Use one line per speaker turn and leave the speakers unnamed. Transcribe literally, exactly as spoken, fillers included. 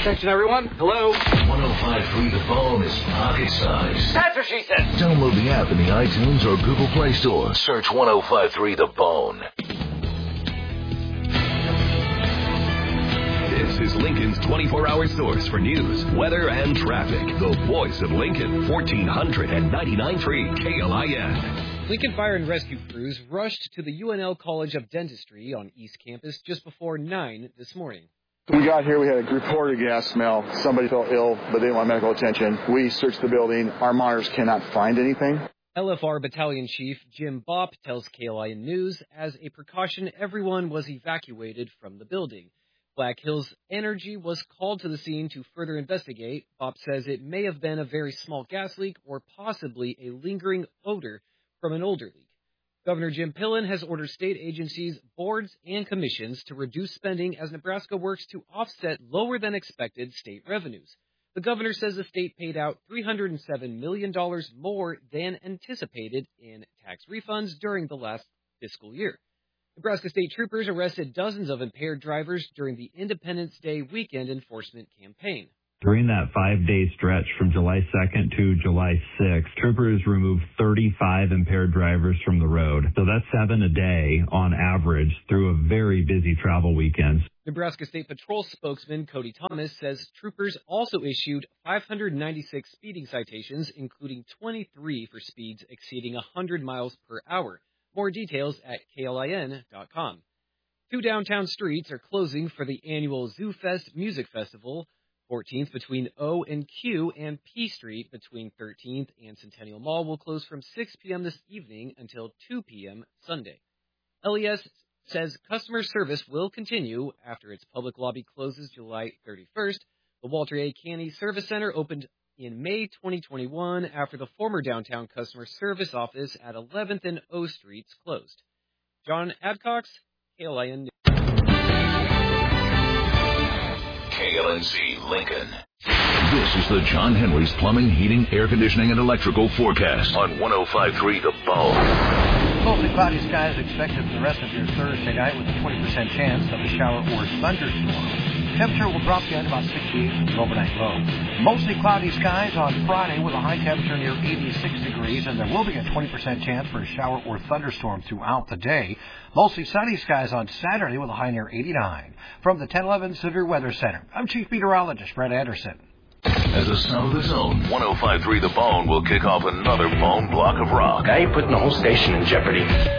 Attention, everyone. Hello.
one oh five point three The Bone is pocket size.
That's what she said.
Download the app in the iTunes or Google Play Store. Search one oh five point three The Bone.
This is Lincoln's twenty-four hour source for news, weather, and traffic. The voice of Lincoln, fourteen ninety-nine point three K L I N.
Lincoln Fire and Rescue crews rushed to the U N L College of Dentistry on East Campus just before nine this morning.
When we got here, we had a reported gas smell. Somebody felt ill, but they didn't want medical attention. We searched the building. Our monitors cannot find anything.
L F R Battalion Chief Jim Bopp tells K L I N News, as a precaution, everyone was evacuated from the building. Black Hills Energy was called to the scene to further investigate. Bopp says it may have been a very small gas leak or possibly a lingering odor from an older leak. Governor Jim Pillen has ordered state agencies, boards, and commissions to reduce spending as Nebraska works to offset lower-than-expected state revenues. The governor says the state paid out three hundred seven million dollars more than anticipated in tax refunds during the last fiscal year. Nebraska state troopers arrested dozens of impaired drivers during the Independence Day weekend enforcement campaign.
During that five-day stretch from July second to July sixth, troopers removed thirty-five impaired drivers from the road. So that's seven a day on average through a very busy travel weekend.
Nebraska State Patrol spokesman Cody Thomas says troopers also issued five hundred ninety-six speeding citations, including twenty-three for speeds exceeding one hundred miles per hour. More details at K L I N dot com. Two downtown streets are closing for the annual Zoo Fest Music Festival. fourteenth between O and Q, and P Street between thirteenth and Centennial Mall will close from six p.m. this evening until two p.m. Sunday. L E S says customer service will continue after its public lobby closes July thirty-first. The Walter A. Canny Service Center opened in May twenty twenty-one after the former downtown customer service office at eleventh and O Streets closed. John Adcox, K L I N.
K L N C Lincoln. This is the John Henry's Plumbing, Heating, Air Conditioning, and Electrical forecast on one oh five point three The Bone.
Mostly cloudy skies expected for the rest of your Thursday night with a twenty percent chance of a shower or thunderstorm. Temperature will drop down to about sixty-eight with an overnight low. Mostly cloudy skies on Friday with a high temperature near eighty-six degrees, and there will be a twenty percent chance for a shower or thunderstorm throughout the day. Mostly sunny skies on Saturday with a high near eighty-nine. From the ten eleven Severe Weather Center, I'm Chief Meteorologist Brett Anderson.
As a sound of its own, one oh five point three The Bone will kick off another bone block of rock.
Now you're putting the whole station in jeopardy.